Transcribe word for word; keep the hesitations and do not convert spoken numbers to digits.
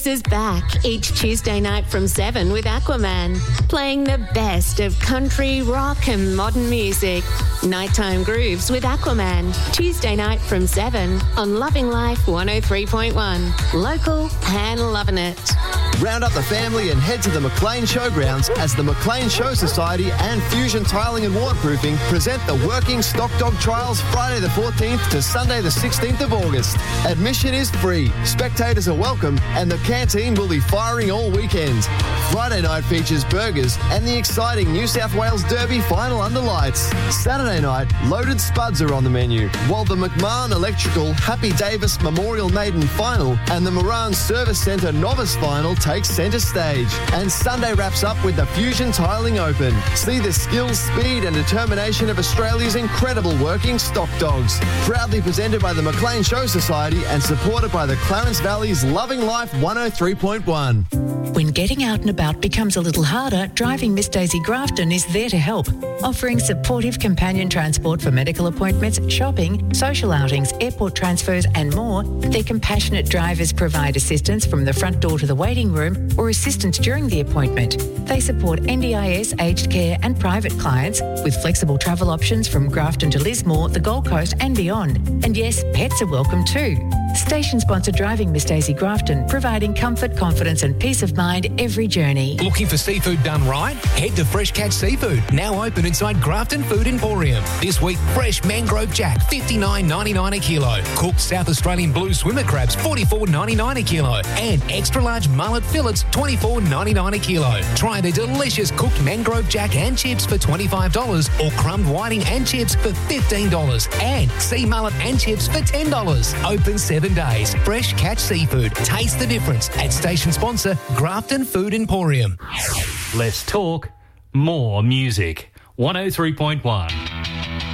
is back each Tuesday night from seven with Aquaman, playing the best of country, rock and modern music. Nighttime Grooves with Aquaman, Tuesday night from seven on Loving Life one oh three point one. Local and loving it. Round up the family and head to the McLean Showgrounds as the McLean Show Society and Fusion Tiling and Waterproofing present the Working Stock Dog Trials Friday the fourteenth to Sunday the sixteenth of August. Admission is free, spectators are welcome, and the canteen will be firing all weekend. Friday night features burgers and the exciting New South Wales Derby final under lights. Saturday night, loaded spuds are on the menu, while the McMahon Electrical Happy Davis Memorial Maiden Final and the Moran Service Centre Novice Final takes centre stage. And Sunday wraps up with the Fusion Tiling Open. See the skills, speed and determination of Australia's incredible working stock dogs. Proudly presented by the McLean Show Society and supported by the Clarence Valley's Loving Life one oh three point one. When getting out and about becomes a little harder, Driving Miss Daisy Grafton is there to help, offering supportive companion transport for medical appointments, shopping, social outings, airport transfers and more. Their compassionate drivers provide assistance from the front door to the waiting room or assistance during the appointment. They support N D I S, aged care and private clients with flexible travel options from Grafton to Lismore, the Gold Coast and beyond. And yes, pets are welcome too. Station sponsor Driving Miss Daisy Grafton, providing comfort, confidence and peace of mind every journey. Looking for seafood done right? Head to Fresh Catch Seafood, now open inside Grafton Food Emporium. This week, fresh mangrove jack, fifty-nine ninety-nine a kilo. Cooked South Australian blue swimmer crabs, forty-four ninety-nine a kilo. And extra large mullet fillets, twenty-four ninety-nine a kilo. Try the delicious cooked mangrove jack and chips for twenty-five dollars or crumbed whiting and chips for fifteen dollars. And sea mullet and chips for ten dollars. Open seven days. Fresh Catch Seafood. Taste the difference at station sponsor Grafton Food Emporium. Less talk, more music. one oh three point one.